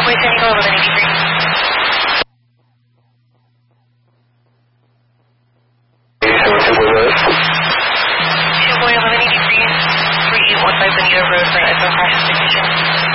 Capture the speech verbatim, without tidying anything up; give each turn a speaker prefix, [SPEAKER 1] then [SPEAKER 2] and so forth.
[SPEAKER 1] Wait, can you go eleven eighty-three? Two boy eleven eighty-three, three eight one five Benito Road for an open crash investigation.